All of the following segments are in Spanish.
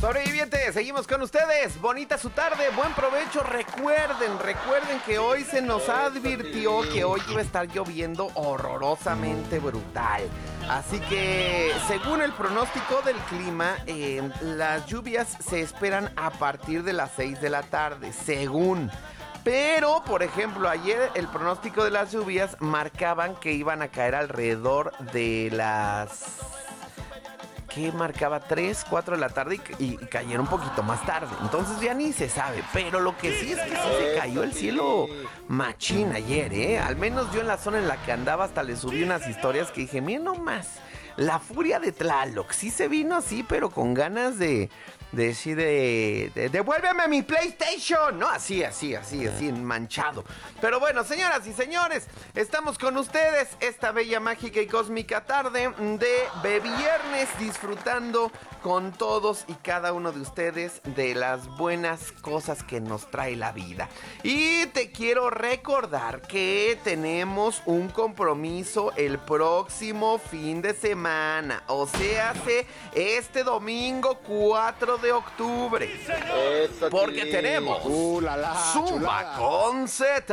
Sobrevivientes, seguimos con ustedes. Bonita su tarde, buen provecho. Recuerden que hoy se nos advirtió que hoy iba a estar lloviendo horrorosamente brutal. Así que, según el pronóstico del clima, las lluvias se esperan a partir de las 6 de la tarde, según. Pero, por ejemplo, ayer el pronóstico de las lluvias marcaban que iban a caer alrededor de las... que marcaba 3, 4 de la tarde y cayeron un poquito más tarde. Entonces ya ni se sabe. Pero lo que sí es que sí se cayó el cielo machín ayer, ¿eh? Al menos yo en la zona en la que andaba hasta le subí unas historias que dije, mira nomás, la furia de Tlaloc. Sí se vino así, pero con ganas de devuélveme mi PlayStation, ¿no? Así, manchado. Pero bueno, señoras y señores, estamos con ustedes esta bella, mágica y cósmica tarde de viernes, disfrutando con todos y cada uno de ustedes de las buenas cosas que nos trae la vida. Y te quiero recordar que tenemos un compromiso el próximo fin de semana, o sea, este domingo 4 de octubre. Eso, porque tenemos Zumba con Z.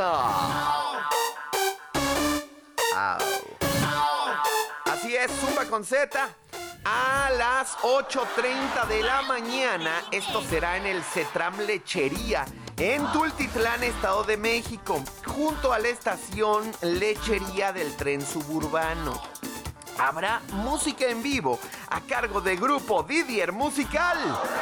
Así es, Zumba con Z a las 8:30 de la mañana. Esto será en el Cetram Lechería, en Tultitlán, Estado de México, junto a la estación Lechería del tren suburbano. Habrá música en vivo a cargo de Grupo Didier Musical.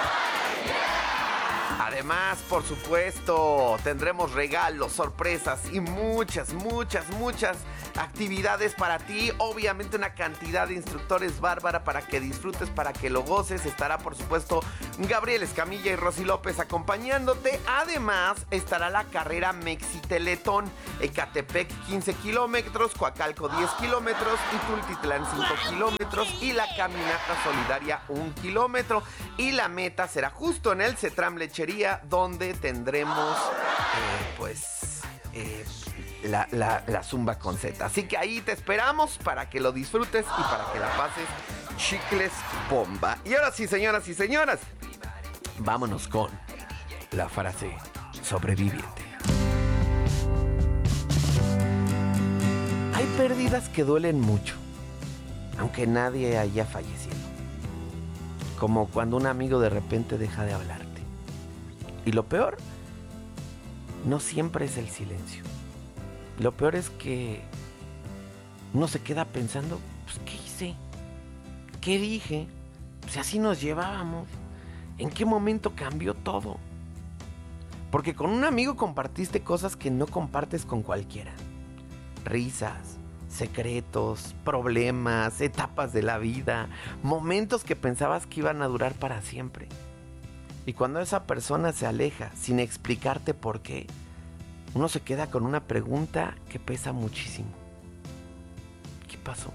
Además, por supuesto, tendremos regalos, sorpresas y muchas actividades para ti. Obviamente una cantidad de instructores bárbara para que disfrutes, para que lo goces. Estará, por supuesto, Gabriel Escamilla y Rosy López acompañándote. Además, estará la carrera Mexiteletón. Ecatepec 15 kilómetros, Coacalco 10 kilómetros y Tultitlán 5 kilómetros. Y la caminata solidaria 1 kilómetro. Y la meta será justo en el Cetram Lechería, donde tendremos, la Zumba con Z. Así que ahí te esperamos para que lo disfrutes y para que la pases chicles bomba. Y ahora sí, señoras y señores, vámonos con la frase sobreviviente. Hay pérdidas que duelen mucho, aunque nadie haya fallecido. Como cuando un amigo de repente deja de hablarte. Y lo peor, no siempre es el silencio. Lo peor es que uno se queda pensando, pues, ¿qué hice? ¿Qué dije? Pues así nos llevábamos. ¿En qué momento cambió todo? Porque con un amigo compartiste cosas que no compartes con cualquiera. Risas, secretos, problemas, etapas de la vida, momentos que pensabas que iban a durar para siempre. Y cuando esa persona se aleja sin explicarte por qué, uno se queda con una pregunta que pesa muchísimo. ¿Qué pasó?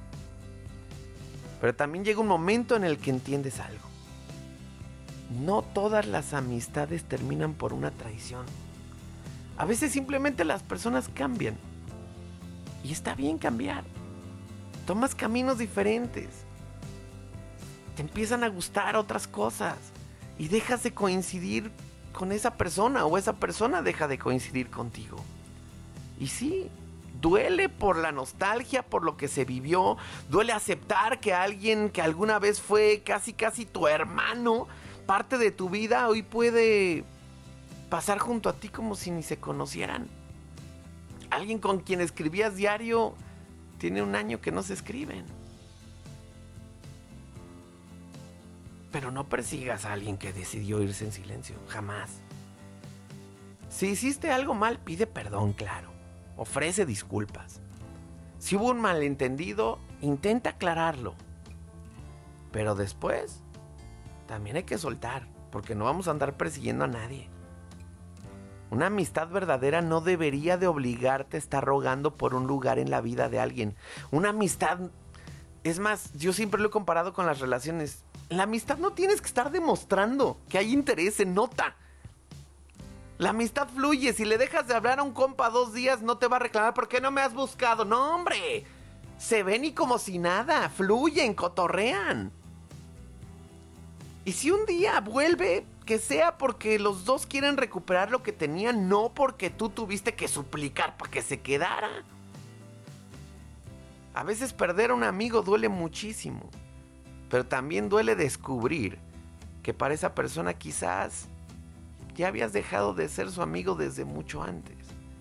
Pero también llega un momento en el que entiendes algo. No todas las amistades terminan por una traición. A veces simplemente las personas cambian. Y está bien cambiar. Tomas caminos diferentes. Te empiezan a gustar otras cosas. Y dejas de coincidir con esa persona, o esa persona deja de coincidir contigo. Y sí, duele por la nostalgia, por lo que se vivió. Duele aceptar que alguien que alguna vez fue casi tu hermano, parte de tu vida, hoy puede pasar junto a ti como si ni se conocieran. Alguien con quien escribías diario tiene 1 año que no se escriben. Pero no persigas a alguien que decidió irse en silencio, jamás. Si hiciste algo mal, pide perdón, claro. Ofrece disculpas. Si hubo un malentendido, intenta aclararlo. Pero después, también hay que soltar, porque no vamos a andar persiguiendo a nadie. Una amistad verdadera no debería de obligarte a estar rogando por un lugar en la vida de alguien. Una amistad, es más, yo siempre lo he comparado con las relaciones. En la amistad no tienes que estar demostrando que hay interés, se nota. La amistad fluye. Si le dejas de hablar a un compa 2 días, no te va a reclamar ¿por qué no me has buscado? No, hombre. Se ven y como si nada. Fluyen, cotorrean. Y si un día vuelve, que sea porque los dos quieren recuperar lo que tenían, no porque tú tuviste que suplicar para que se quedara. A veces perder a un amigo duele muchísimo, pero también duele descubrir que para esa persona quizás ya habías dejado de ser su amigo desde mucho antes.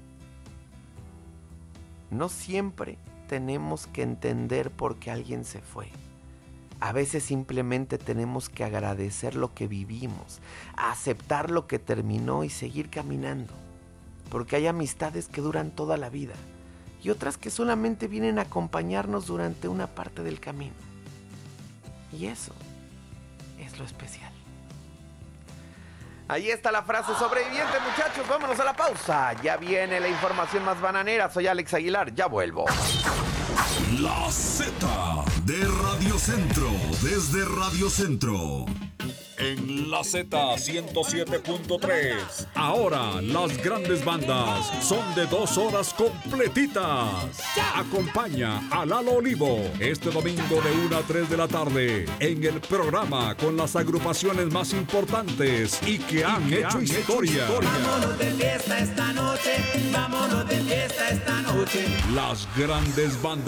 No siempre tenemos que entender por qué alguien se fue. A veces simplemente tenemos que agradecer lo que vivimos, aceptar lo que terminó y seguir caminando. Porque hay amistades que duran toda la vida y otras que solamente vienen a acompañarnos durante una parte del camino. Y eso es lo especial. Ahí está la frase sobreviviente, muchachos. Vámonos a la pausa. Ya viene la información más bananera. Soy Alex Aguilar. Ya vuelvo. La Z de Radio Centro, desde Radio Centro. En la Z 107.3. Ahora las grandes bandas son de 2 horas completitas. Acompaña a Lalo Olivo este domingo de 1 a 3 de la tarde en el programa con las agrupaciones más importantes y que han hecho historia. Vámonos de fiesta esta noche, vámonos de fiesta esta noche. Las grandes bandas.